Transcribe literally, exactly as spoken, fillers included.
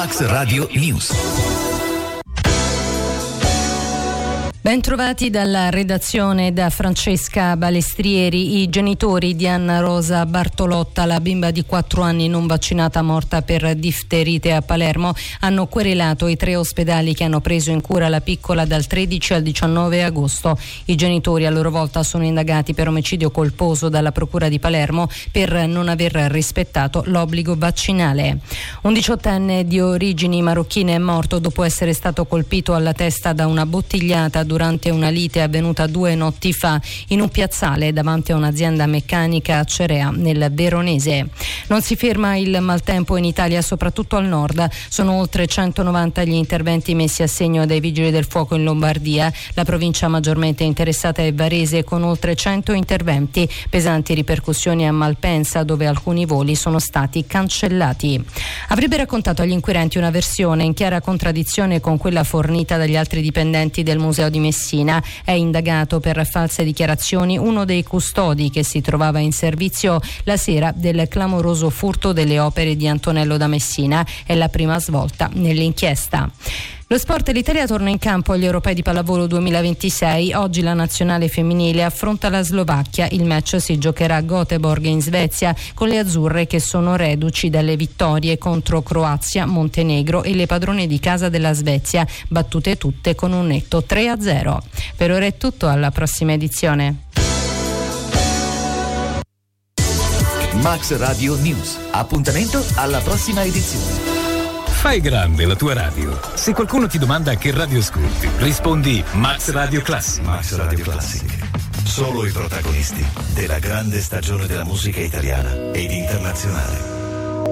Max Radio News. Bentrovati dalla redazione da Francesca Balestrieri. I genitori di Anna Rosa Bartolotta, la bimba di quattro anni non vaccinata morta per difterite a Palermo, hanno querelato i tre ospedali che hanno preso in cura la piccola dal tredici al diciannove agosto. I genitori a loro volta sono indagati per omicidio colposo dalla Procura di Palermo per non aver rispettato l'obbligo vaccinale. Un diciottenne di origini marocchine è morto dopo essere stato colpito alla testa da una bottigliata durante una lite avvenuta due notti fa in un piazzale davanti a un'azienda meccanica a Cerea, nel Veronese. Non si ferma il maltempo in Italia, soprattutto al nord. Sono oltre centonovanta gli interventi messi a segno dai vigili del fuoco in Lombardia. La provincia maggiormente interessata è Varese, con oltre cento interventi. Pesanti ripercussioni a Malpensa, dove alcuni voli sono stati cancellati. Avrebbe raccontato agli inquirenti una versione in chiara contraddizione con quella fornita dagli altri dipendenti del Museo di Messina. È indagato per false dichiarazioni uno dei custodi che si trovava in servizio la sera del clamoroso furto delle opere di Antonello da Messina. È la prima svolta nell'inchiesta. Lo sport, l'Italia torna in campo agli Europei di pallavolo duemilaventisei. Oggi la nazionale femminile affronta la Slovacchia. Il match si giocherà a Göteborg in Svezia, con le azzurre che sono reduci dalle vittorie contro Croazia, Montenegro e le padrone di casa della Svezia, battute tutte con un netto tre a zero. Per ora è tutto, alla prossima edizione. Max Radio News. Appuntamento alla prossima edizione. Fai grande la tua radio. Se qualcuno ti domanda che radio ascolti, rispondi Max Radio Classic. Max Radio Classic. Solo i protagonisti della grande stagione della musica italiana ed internazionale.